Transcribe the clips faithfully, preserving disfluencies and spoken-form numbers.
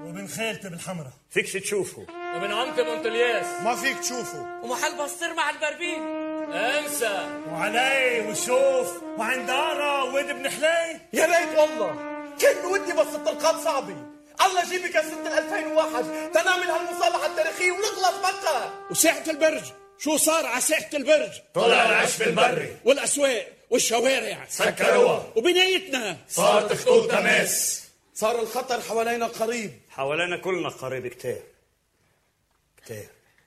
وابن خالتي بالحمرة. فيكش تشوفه. وابن عمتي بونتلياس. ما فيك تشوفه. ومحل بسطر مع البربين. انسى. وعلي وشوف وعندارة وواد ابن حلي. يا ريت والله كان ودي بس الطلقات صعبة. الله جيبك يا ست ألفين وواحد تنعمل هالمصالحة التاريخية ونخلص بقى. وساحة البرج شو صار على ساحة البرج؟ طلع العشب البري والأسواق والشوارع سكروها، وبنايتنا صارت خطوط تماس. صار الخطر حوالينا قريب. حوالينا كلنا قريب كتير كتير.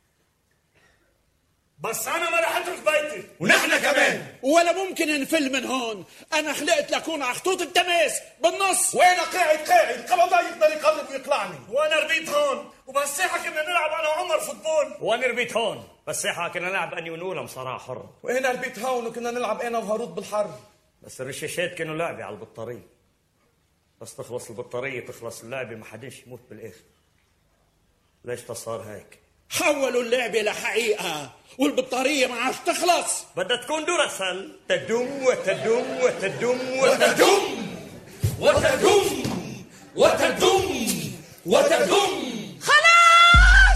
بس أنا ما رح أترك بيتي. ونحن كمان. ولا ممكن نفل من هون. أنا خلقت لكون على خطوط التماس بالنص. وأنا قاعد قاعد قبضاي يقدر يقرب ويطلعني. وأنا ربيت هون وبالساحة كنا نلعب أنا وعمر فوتبول. وأنا ربيت هون بس ساحة كنا نلعب أني ونولا مصارعة حرة. وأنا ربيت هون وكنا نلعب أنا وهاروت بالحرب. بس الرشاشات كانوا لعبة على البطارية. بس تخلص البطارية تخلص اللعبة ما حدش يموت بالآخر. ليش تصار هيك؟ حولوا اللعبة لحقيقة والبطارية ما عادش تخلص. بدها تكون دورسل تدم وتدم وتدم وتدم وتدم وتدم وتدم. خلاص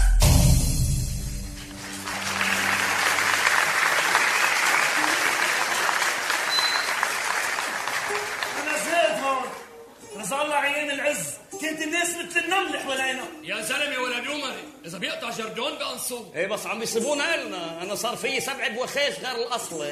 أنا زهقت هون. رزق الله عيان العز. كانت الناس مثل النمل حوالينا. يا زلمه ولا نومري اذا بيقطع جردون بقنصوه. ايه بس عم يسيبونا إلنا. انا صار في سبع بوخاش غير الاصلي.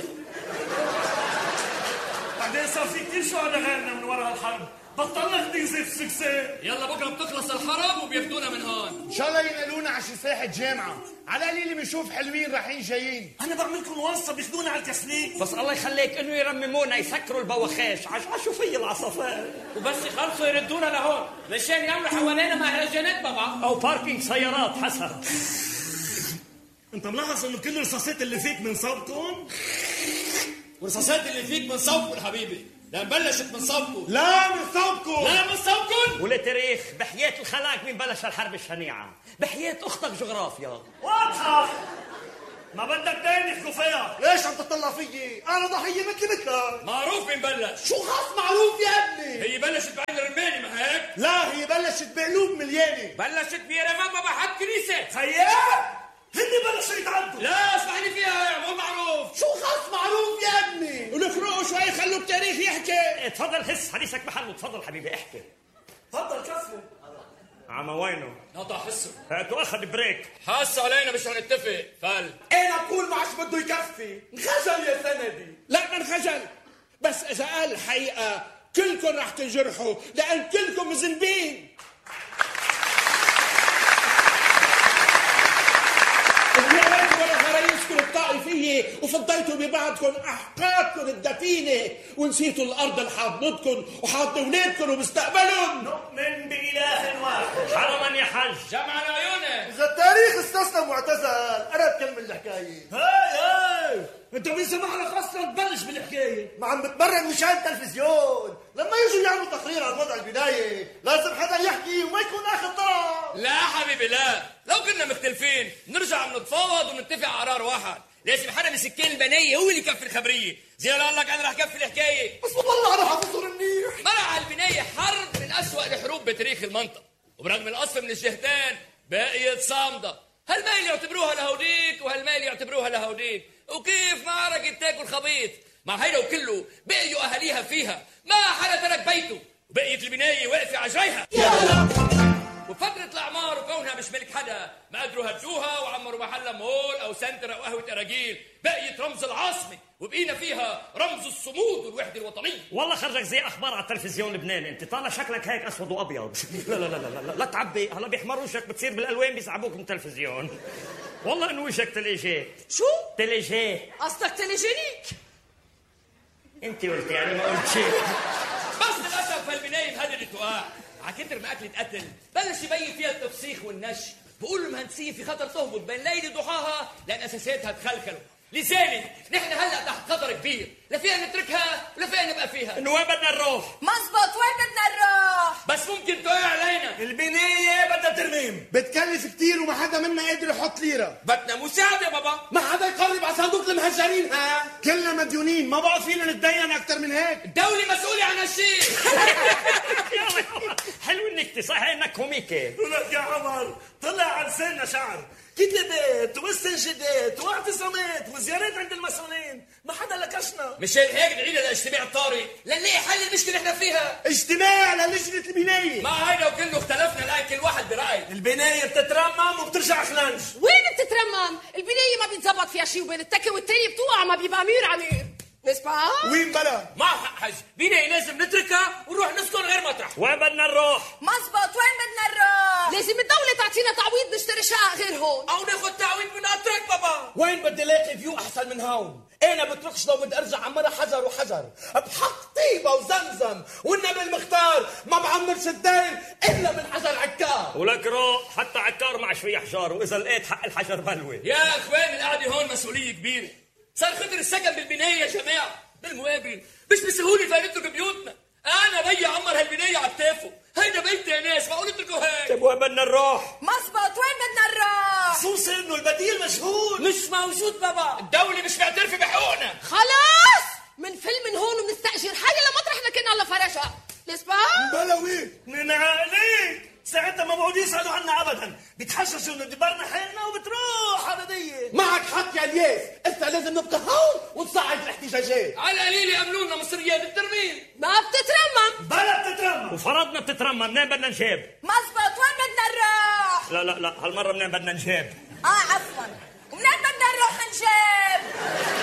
بعدين صار في كثير شهداء غيرنا من وراء الحرب. بطلنا ننزل السكسي. يلا بكره بتخلص الحرب وبياخدونا من هون. ان شاء الله ينقلونا على شي ساحة جامعة. على قليل بنشوف حلوين رايحين جايين. أنا بعملكم وصفة بياخدونا على الكسليك. بس الله يخليك انه يرممونا يسكروا البوخاش. عش عشو في العصافير. وبس يخلصوا يردونا لهون مشان يعملوا حوالينا مهرجانات بابا او باركينج سيارات حسب. أنت ملاحظ إنه كل الرصاصات اللي فيك من صوبكم؟ والرصاصات اللي فيك من صوبكم حبيبي. لا بلشت من صوبكم. لا من صوبكم. لا من صوبكم. ولتاريخ بحياة الخلاق مين بلش الحرب الشنيعة؟ بحياة اختك جغرافيا. واضحة. ما بدك تاني يحكوا فيها. ليش عم تطلع فيي؟ أنا ضحية مثلي مثلك. معروف مين بلش. شو خاص معروف يا ابني؟ هي بلشت بعين الرماني ما هيك؟ لا هي بلشت بقلوب مليانة. بلشت بيرفان بابا حد كنيسة. خيال هني بلشوا يتعدوا. لا اسمعني فيها مو معروف. شو خاص معروف يا ابني؟ ونقرأوا شوي خلوا التاريخ يحكي. تفضل هس حديثك محله. تفضل حبيبي احكي. تفضل كفو. عم وينه؟ نقطع حسه. هاتوا اخذ بريك. حاسه علينا مش هنتفق. فل أنا بقول ما عادش بده يكفي. انخجل يا سندي. لا ما انخجل. بس إذا قال الحقيقة كلكم رح تنجرحوا لأن كلكم مذنبين. الطائفية وفضيتوا ببعضكم أحقادكم الدفينة ونسيتوا الأرض اللي حاضنتكم وحاضن أولادكم ومستقبلهم. نؤمن بإله واحد. حرما يا حج. جمع العيونة. إذا التاريخ استسلم واعتزل أنا بكمل الحكاية. هاي هاي انت مين سمح لك اصلا تبلش بالحكايه؟ ما عم بتمرن مشان التلفزيون. لما يجوا يعملوا تقرير عن وضع البداية لازم حدا يحكي وما يكون اخذ طرف. لا حبيبي لا. لو كنا مختلفين نرجع نتفاوض ونتفق على قرار واحد. لازم حدا بسكين البنية هو اللي يكفي الخبرية. زي ما قال لك انا رح كفي الحكاية. بس والله انا حافظه منيح. مرع البنية حرب من أسوأ الحروب بتاريخ المنطقة. وبرغم القصف من الجهتين بقيت صامدة. هالميل يعتبروها لهوديك وهالميل يعتبروها لهوديك. وكيف معركة تاكل خبيط مع هيدا وكله بقيوا أهاليها فيها. ما حدا ترك بيته وبقيت البناية واقفة على جريها. وفترة الأعمار وكونها مش ملك حدا ما قدروا هدوها وعمروا محلها مول أو سنتر أو قهوة أراجيل. بقيت رمز العاصمة وبقينا فيها رمز الصمود والوحدة الوطنية. والله خرجك زي أخبار على التلفزيون اللبناني. أنت طالع شكلك هيك أسود وأبيض. لا لا لا لا لا, لا تعبي. هلا بيحمر وشك بتصير بالألوان بيسعبوك من التلفزيون. والله إنه وشك تليجيه. شو؟ تليجيه. قصدك تليجينيك؟ أنت قلت يعني ما قلت شيء. بس للأسف هالبناية انهدرت وقع. عكتر ما أكلت قتل بلش يبين فيها التفسيخ والنش. بقولوا المهندسية في خطر تهبط بين ليلة ضحاها لأن أساساتها تخلخلوا. لذلك نحن هلا تحت خطر كبير. لا فيها نتركها ولا فيها نبقى فيها. إنه وين بدنا نروح؟ مزبط وين بدنا نروح؟ بس ممكن تقع علينا. البناية بدها ترميم. بتكلف كتير وما حدا منا قادر يحط ليرة. بدنا مساعدة بابا. ما حدا يقرب على صندوق المهجرين. ها كلنا مديونين ما بقى فينا نتدين أكتر من هيك. الدولة مسؤولة عن هالشيء. حلو النكتة صحيح انك كوميكي. ولك يا عمر طلع على لساننا شعر، كتابات واستنشادات واعتصامات وزيارات عند المسؤولين، ما حدا لكشنا. مشان هيك دعينا للاجتماع الطارئ لنلاقي حل المشكله احنا فيها. اجتماع للجنة البناية. مع هيدا وكله اختلفنا الان كل واحد براي. البناية بتترمم وبترجع خلنج. وين بتترمم؟ البناية ما بيتزبط فيها شيء، وبين التكة والتانية بتوقع ما بيبقى أمير عمير. نسمع؟ وين بلا؟ ما حق حج، بناية لازم نتركها ونروح نسكن غير مطرح. وين بدنا نروح؟ مزبط، وين بدنا نروح؟ لازم الدولة تعطينا تعويض نشتري شقق غير هون. او ناخذ تعويض من اترك بابا. وين بدي الاقي فيو احسن من هون؟ انا بتركش لو بدي ارجع عمرها حجر وحجر بحق طيبه وزمزم، والنبي المختار ما بعمرش الدين الا من حجر عكار. ولك روح حتى عكار معش فيه حجار، واذا لقيت حق الحجر بلوي. يا اخوان القعده هون مسؤوليه كبيره، صار خطر السكن بالبنايه يا جماعه، بالمقابل مش بسهوله فنترك بيوتنا. انا بي عمر هالبنايه على كتافه، هيدا بيت يا ناس، معقول اتركوا هيك؟ طيب وين بدنا نروح؟ مزبط، وين بدنا نروح؟ خصوصا انه البديل مشغول. مش موجود بابا، الدوله مش معترفه بحقوقنا. خلاص منفل من هون وبنستأجر حاجة لمطرحنا كنا على فرشها. نسمع؟ بلا وين؟ من عقليك ساعتها ما بقعدوا يسألوا عنا ابدا، بيتحششوا انه دبرنا حالنا وبتروح على دية. معك حق يا الياس، انت لازم نبقى هون ونصعد الاحتجاجات. على القليل يعملوا لنا مصريات الترميم. ما بتترمم. بلا بتترمم. وفرضنا بتترمم، منين بدنا نجيب؟ مزبط، وين بدنا نروح؟ لا لا لا هالمرة منين بدنا نجيب؟ اه عفوا، ومنين بدنا نروح نجيب؟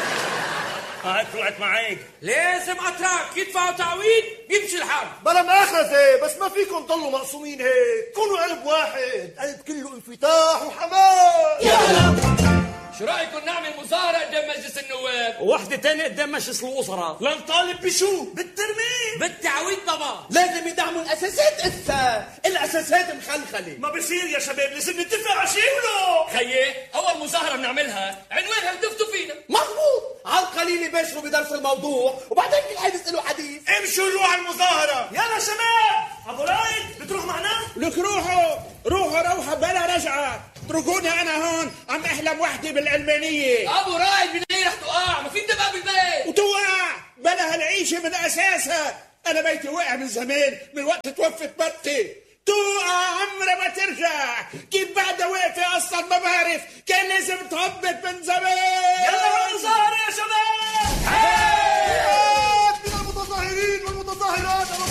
اه هيك طلعت معك. لازم اتراك يدفعوا تعويض يمشي الحال. بلا مأخذة، بس ما فيكم تضلوا مقسومين هيك، كونوا قلب واحد، قلب كله انفتاح وحماس. يا هلا. شو رايكم نعمل مظاهره قدام مجلس النواب؟ ووحدة تانية قدام مجلس الوزراء. لنطالب بشو؟ بالترميم. بالتعويض بابا. لازم يدعموا الاساسات، اسا الاساسات مخلخله. ما بصير يا شباب، لازم نتفق على شيء ولو. خيي اول مظاهره بنعملها عنوانها بتفتوا فينا. مضبوط، على القليل يباشروا بدرس الموضوع وبعدين كل حد يسألوا حديث. امشوا نروح على المظاهرة. يلا شباب، ابو رايد بتروح معنا؟ لك روحوا روحوا روحوا بلا رجعة، اتركوني انا هون عم احلم وحدي بالعلمانية. ابو رايد بنلاقي رح تقع، ما في انتباه بالبيت. وتوقع بلا هالعيشة من اساسها، انا بيتي وقع من زمان، من وقت توفت مرتي. توقع عمرها ما ترجع، كيف بعدها واقفة اصلا ما بعرف، كان لازم تهبط من زمان.